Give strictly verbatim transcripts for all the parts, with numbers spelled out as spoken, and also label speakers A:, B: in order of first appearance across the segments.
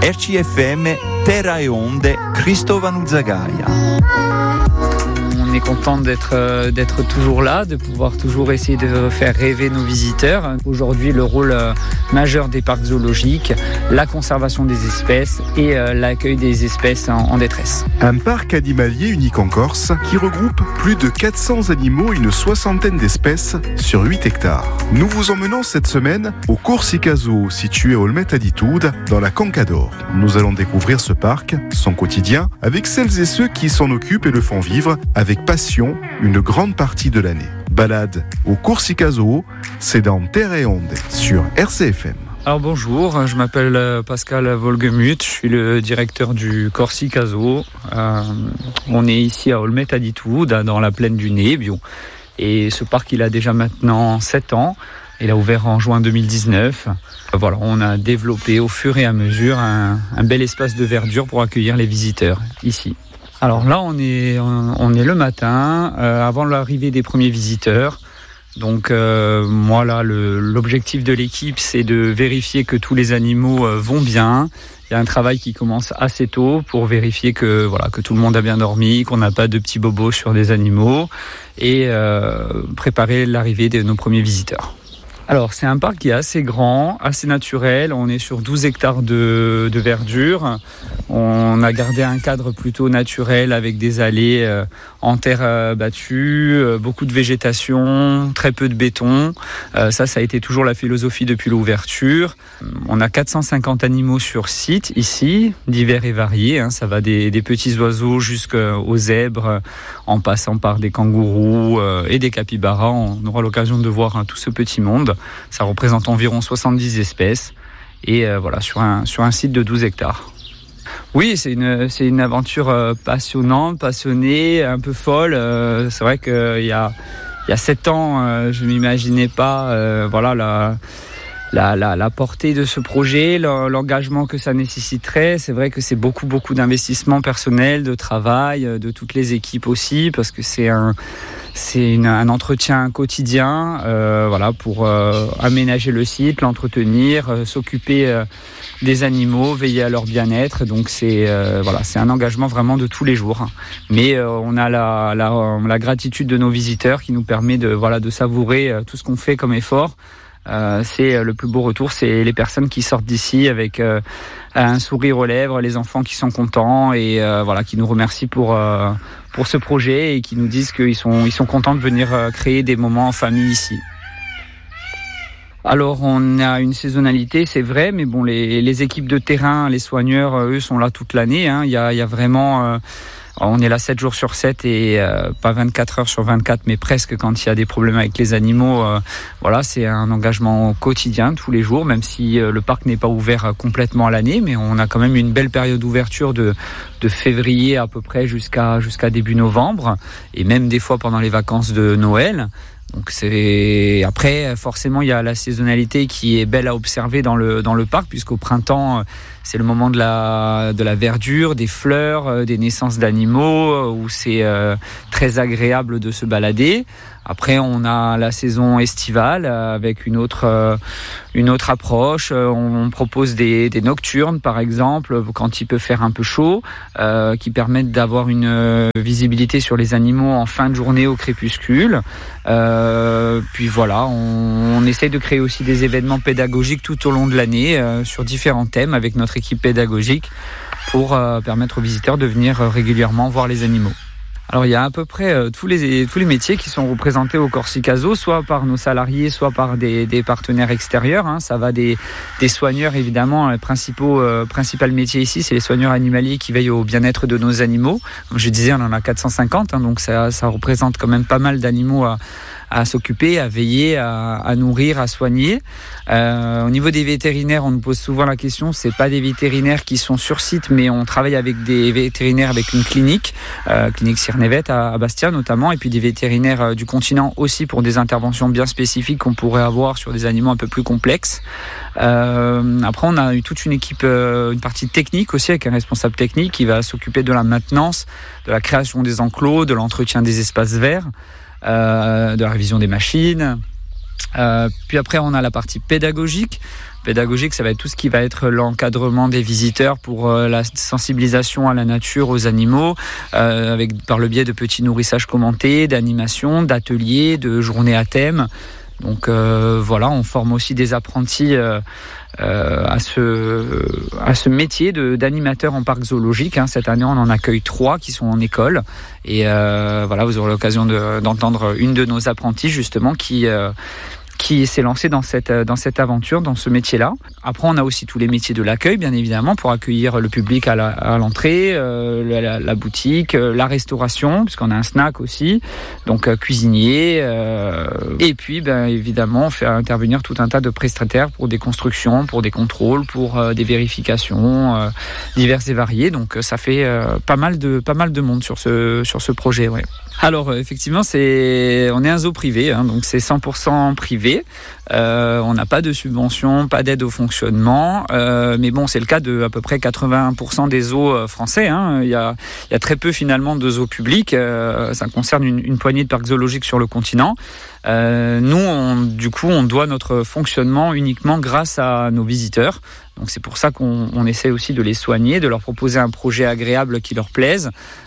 A: R C F M, Terra e Onde, Cristovano Zagaia.
B: On est content d'être, euh, d'être toujours là, de pouvoir toujours essayer de faire rêver nos visiteurs. Aujourd'hui, le rôle euh, majeur des parcs zoologiques, la conservation des espèces et euh, l'accueil des espèces en, en détresse.
C: Un parc animalier unique en Corse qui regroupe plus de quatre cents animaux et une soixantaine d'espèces sur huit hectares. Nous vous emmenons cette semaine au Corsica Zoo, situé à Olmette Aditude, dans la Conca d'Or. Nous allons découvrir ce parc, son quotidien, avec celles et ceux qui s'en occupent et le font vivre avec passion une grande partie de l'année. Balade au Corsica Zoo, c'est dans Terre et Onde sur R C F M.
B: Alors bonjour, je m'appelle Pascal Volgemuth, je suis le directeur du Corsica Zoo. Euh, on est ici à Olmette Aditude, dans la plaine du Nebbio. Et ce parc, il a déjà maintenant sept ans. Il a ouvert en juin deux mille dix-neuf. Voilà, on a développé au fur et à mesure un, un bel espace de verdure pour accueillir les visiteurs ici. Alors là, on est, on est le matin, euh, avant l'arrivée des premiers visiteurs. Donc euh, moi là, le, l'objectif de l'équipe, c'est de vérifier que tous les animaux euh, vont bien. Il y a un travail qui commence assez tôt pour vérifier que voilà que tout le monde a bien dormi, qu'on n'a pas de petits bobos sur des animaux et euh, préparer l'arrivée de nos premiers visiteurs. Alors c'est un parc qui est assez grand, assez naturel, on est sur douze hectares de, de verdure, on a gardé un cadre plutôt naturel avec des allées euh, en terre euh, battue, euh, beaucoup de végétation, très peu de béton, euh, ça ça a été toujours la philosophie depuis l'ouverture. On a quatre cent cinquante animaux sur site ici, divers et variés, hein, ça va des, des petits oiseaux jusqu'aux zèbres, en passant par des kangourous euh, et des capybaras, on aura l'occasion de voir hein, tout ce petit monde. Ça représente environ soixante-dix espèces et euh, voilà sur un, sur un site de douze hectares. Oui, c'est une, c'est une aventure euh, passionnante, passionnée, un peu folle. Euh, c'est vrai qu'il y a, il y a sept ans, euh, je ne m'imaginais pas euh, voilà, la, la, la, la portée de ce projet, l'engagement que ça nécessiterait. C'est vrai que c'est beaucoup, beaucoup d'investissement personnel, de travail, de toutes les équipes aussi, parce que c'est un... C'est une, un entretien quotidien, euh, voilà, pour euh, aménager le site, l'entretenir, euh, s'occuper euh, des animaux, veiller à leur bien-être. Donc c'est euh, voilà, c'est un engagement vraiment de tous les jours. Mais euh, on a la, la, la gratitude de nos visiteurs qui nous permet de voilà de savourer euh, tout ce qu'on fait comme effort. Euh, c'est le plus beau retour, c'est les personnes qui sortent d'ici avec euh, un sourire aux lèvres, les enfants qui sont contents et euh, voilà, qui nous remercient pour euh, pour ce projet et qui nous disent qu'ils sont ils sont contents de venir euh, créer des moments en famille ici. Alors on a une saisonnalité, c'est vrai, mais bon les les équipes de terrain, les soigneurs, eux sont là toute l'année. Hein. Il y a il y a vraiment euh, on est là sept jours sur sept et euh, pas vingt-quatre heures sur vingt-quatre, mais presque quand il y a des problèmes avec les animaux. Euh, voilà, c'est un engagement quotidien tous les jours, même si euh, le parc n'est pas ouvert complètement à l'année, mais on a quand même une belle période d'ouverture de, de février à peu près jusqu'à, jusqu'à début novembre, et même des fois pendant les vacances de Noël. Donc c'est après forcément il y a la saisonnalité qui est belle à observer dans le dans le parc, puisqu'au printemps c'est le moment de la de la verdure, des fleurs, des naissances d'animaux où c'est euh, très agréable de se balader. Après on a la saison estivale avec une autre euh, une autre approche. On propose des des nocturnes par exemple quand il peut faire un peu chaud, euh, qui permettent d'avoir une euh, visibilité sur les animaux en fin de journée au crépuscule. Euh, puis voilà, on, on essaie de créer aussi des événements pédagogiques tout au long de l'année euh, sur différents thèmes avec notre équipe pédagogique pour euh, permettre aux visiteurs de venir euh, régulièrement voir les animaux. Alors il y a à peu près euh, tous les tous les métiers qui sont représentés au Corsica Zoo, soit par nos salariés, soit par des, des partenaires extérieurs. Hein. Ça va des des soigneurs évidemment. Les principaux euh, principal métier ici, c'est les soigneurs animaliers qui veillent au bien-être de nos animaux. Comme je disais, on en a quatre cent cinquante, hein, donc ça ça représente quand même pas mal d'animaux à à s'occuper, à veiller, à, à nourrir, à soigner. Euh, au niveau des vétérinaires, on nous pose souvent la question, c'est pas des vétérinaires qui sont sur site, mais on travaille avec des vétérinaires avec une clinique, euh, clinique Ciernevet à, à Bastia notamment, et puis des vétérinaires euh, du continent aussi pour des interventions bien spécifiques qu'on pourrait avoir sur des animaux un peu plus complexes. Euh, après, on a eu toute une équipe, euh, une partie technique aussi avec un responsable technique qui va s'occuper de la maintenance, de la création des enclos, de l'entretien des espaces verts. Euh, de la révision des machines. Euh, puis après, on a la partie pédagogique. Pédagogique, ça va être tout ce qui va être l'encadrement des visiteurs pour euh, la sensibilisation à la nature, aux animaux, euh, avec par le biais de petits nourrissages commentés, d'animations, d'ateliers, de journées à thème. Donc euh, voilà, on forme aussi des apprentis euh, euh, à ce à ce métier de, d'animateur en parc zoologique. Hein. Cette année, on en accueille trois qui sont en école. Et euh, voilà, vous aurez l'occasion de, d'entendre une de nos apprentis justement qui euh, qui s'est lancé dans cette, dans cette aventure, dans ce métier-là. Après, on a aussi tous les métiers de l'accueil, bien évidemment, pour accueillir le public à, la, à l'entrée, euh, la, la boutique, euh, la restauration, puisqu'on a un snack aussi, donc euh, cuisinier. Euh, et puis, ben, évidemment, on fait intervenir tout un tas de prestataires pour des constructions, pour des contrôles, pour euh, des vérifications euh, diverses et variées. Donc, ça fait euh, pas mal de, pas mal de monde sur ce, sur ce projet, ouais. Alors effectivement, c'est on est un zoo privé, hein, donc c'est cent pour cent privé. Euh, on n'a pas de subvention, pas d'aide au fonctionnement, euh, mais bon, c'est le cas de à peu près quatre-vingts pour cent des zoos français. Hein. Il y a, il y a très peu finalement de zoos publics. Euh, ça concerne une, une poignée de parcs zoologiques sur le continent. Euh, nous, on, du coup, on doit notre fonctionnement uniquement grâce à nos visiteurs. Donc c'est pour ça qu'on on essaie aussi de les soigner, de leur proposer un projet agréable qui leur plaise.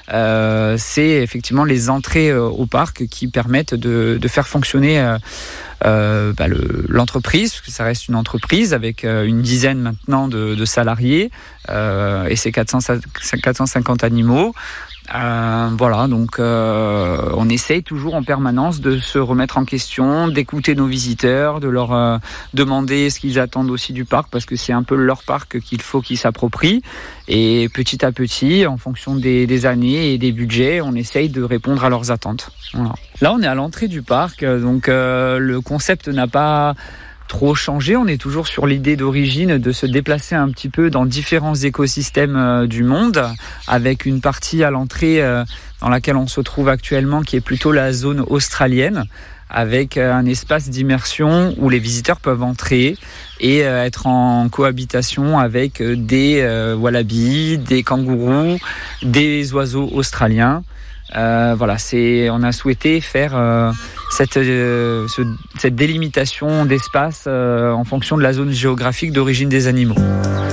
B: Euh, c'est effectivement les entrées euh, au parc qui permettent de, de faire fonctionner euh, euh, bah le, l'entreprise, parce que ça reste une entreprise avec euh, une dizaine maintenant de, de salariés euh, et c'est quatre cent cinquante animaux. Euh, voilà, donc euh, on essaye toujours en permanence de se remettre en question, d'écouter nos visiteurs, de leur euh, demander ce qu'ils attendent aussi du parc, parce que c'est un peu leur parc qu'il faut qu'ils s'approprient. Et petit à petit, en fonction des, des années et des budgets, on essaye de répondre à leurs attentes. Voilà. Là, on est à l'entrée du parc, donc euh, le concept n'a pas trop changé. On est toujours sur l'idée d'origine de se déplacer un petit peu dans différents écosystèmes euh, du monde, avec une partie à l'entrée euh, dans laquelle on se trouve actuellement, qui est plutôt la zone australienne, avec euh, un espace d'immersion où les visiteurs peuvent entrer et euh, être en cohabitation avec euh, des euh, wallabies, des kangourous, des oiseaux australiens. Euh, voilà, c'est, on a souhaité faire euh, cette, euh, ce, cette délimitation d'espace euh, en fonction de la zone géographique d'origine des animaux.